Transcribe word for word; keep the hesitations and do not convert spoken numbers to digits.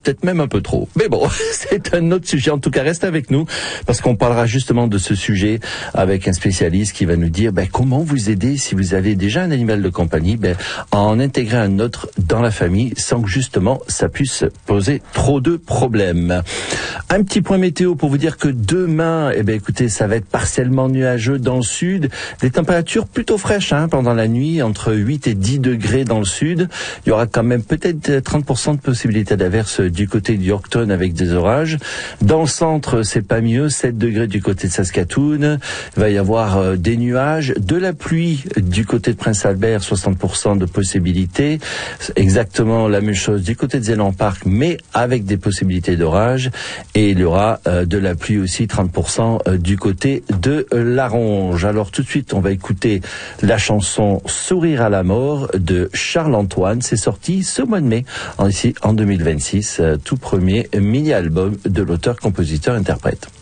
peut-être même un peu trop. Mais bon, c'est un autre sujet. En tout cas, reste avec nous parce qu'on parlera justement de ce sujet avec un spécialiste qui va nous dire ben, comment vous aider si vous avez déjà un animal de compagnie ben, à en intégrer un autre dans la famille sans que justement ça puisse poser trop de problèmes. Un petit point météo pour vous dire que demain, eh ben, écoutez, ça va être partiellement nuageux dans le sud. Des températures plutôt fraîches hein, pendant la nuit, entre huit et dix degrés dans le sud. Il y aura quand même peut-être trente pour cent de possibilité d'averse du côté de Yorkton avec des orages. Dans le centre, c'est pas mieux, sept degrés du côté de Saskatoon. Il va y avoir euh, des nuages, de la pluie du côté de Prince Albert, soixante pour cent de possibilités. Exactement la même chose du côté de Zéland Park, mais avec des possibilités d'orage. Et il y aura euh, de la pluie aussi, trente pour cent du côté de La Ronge. Alors tout de suite, on va écouter la chanson Sourire à la mort de Charles-Antoine. C'est sorti ce mois de mai, en, ici en deux mille vingt-six. Tout premier mini-album de l'auteur, compositeur, interprète.